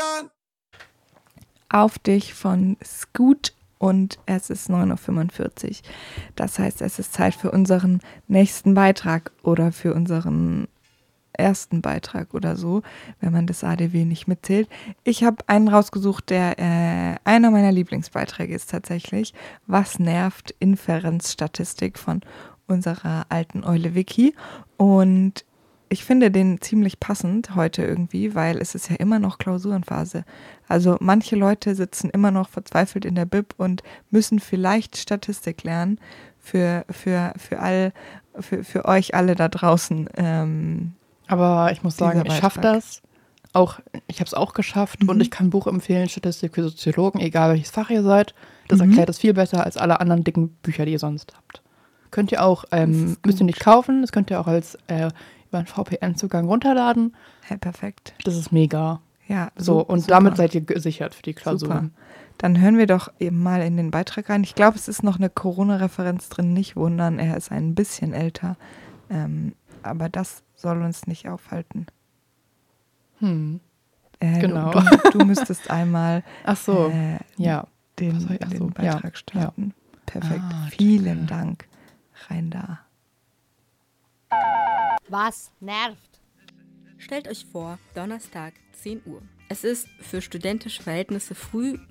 Auf dich von Scoot und es ist 9:45 Uhr. Das heißt, es ist Zeit für unseren nächsten Beitrag oder für unseren ersten Beitrag oder so, wenn man das ADW nicht mitzählt. Ich habe einen rausgesucht, der einer meiner Lieblingsbeiträge ist tatsächlich. Was nervt? Inferenzstatistik von unserer alten Eule Vicky. Und ich finde den ziemlich passend heute irgendwie, weil es ist ja immer noch Klausurenphase. Also manche Leute sitzen immer noch verzweifelt in der Bib und müssen vielleicht Statistik lernen für euch alle da draußen. Aber ich muss sagen, ich schaffe das. Ich habe es auch geschafft und ich kann ein Buch empfehlen, Statistik für Soziologen, egal welches Fach ihr seid. Das erklärt es viel besser als alle anderen dicken Bücher, die ihr sonst habt. Könnt ihr auch, müsst ihr nicht kaufen, das könnt ihr auch als über einen VPN-Zugang runterladen. Hey, perfekt. Das ist mega. Ja, so. Und super. Damit seid ihr gesichert für die Klausuren. Super. Dann hören wir doch eben mal in den Beitrag rein. Ich glaube, es ist noch eine Corona-Referenz drin, nicht wundern, er ist ein bisschen älter. Aber das soll uns nicht aufhalten. Genau. Du müsstest einmal den Beitrag starten. Ja. Perfekt. Vielen Dank. Rein da. Was nervt? Stellt euch vor, Donnerstag, 10 Uhr. Es ist für studentische Verhältnisse früh